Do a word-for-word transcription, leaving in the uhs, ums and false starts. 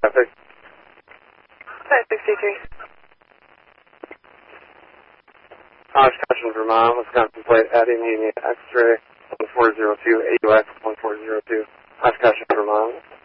traffic. five sixty-three. Oshkosh, Vermont, Wisconsin plate, adding Union X-ray one four zero two, A U X one four zero two, Oshkosh, Vermont.